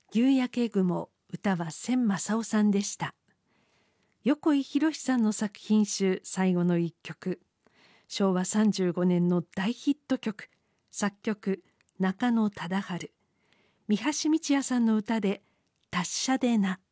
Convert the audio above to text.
夕焼け雲、歌は千正夫さんでした。横井宏さんの作品集最後の一曲、昭和35年の大ヒット曲、作曲中野忠治、三橋美智也さんの歌で達者でな。